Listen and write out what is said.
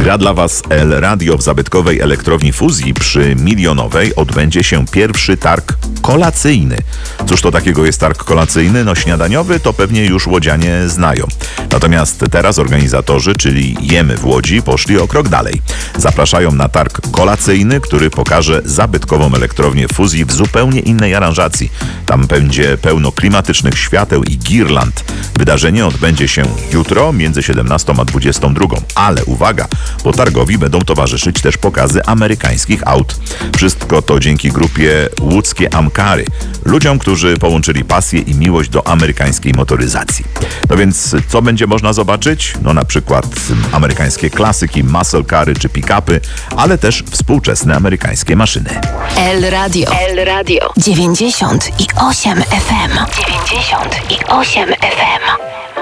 Gra dla Was El Radio w zabytkowej elektrowni fuzji przy Milionowej odbędzie się pierwszy targ kolacyjny. Cóż to takiego jest targ kolacyjny? No śniadaniowy to pewnie już łodzianie znają. Natomiast teraz organizatorzy, czyli Jemy w Łodzi, poszli o krok dalej. Zapraszają na targ kolacyjny, który pokaże zabytkową elektrownię fuzji w zupełnie innej aranżacji. Tam będzie pełno klimatycznych świateł i girland. Wydarzenie odbędzie się jutro między 17 a 22. Ale uwaga, bo targowi będą towarzyszyć też pokazy amerykańskich aut. Wszystko to dzięki grupie Łódzkie Amkary. Ludziom, którzy połączyli pasję i miłość do amerykańskiej motoryzacji. No więc co będzie można zobaczyć? No na przykład amerykańskie klasyki, muscle cary czy pick-upy, ale też współczesne amerykańskie maszyny. El Radio. 98 FM. 98 FM.